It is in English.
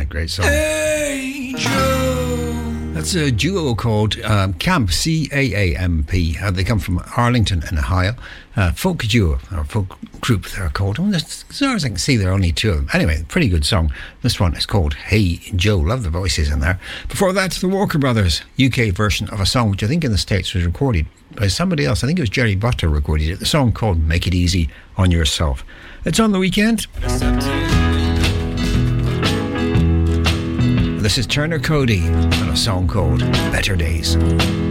great song. Hey Joe. That's a duo called Camp, C-A-A-M-P. They come from Arlington in Ohio. Folk duo, or folk group they're called. As far as I can see, there are only two of them. Anyway, pretty good song. This one is called Hey Joe. Love the voices in there. Before that, the Walker Brothers UK version of a song which I think in the States was recorded by somebody else. I think it was Jerry Butler recorded it. The song called Make It Easy on Yourself. It's on the weekend. This is Turner Cody and a song called Better Days.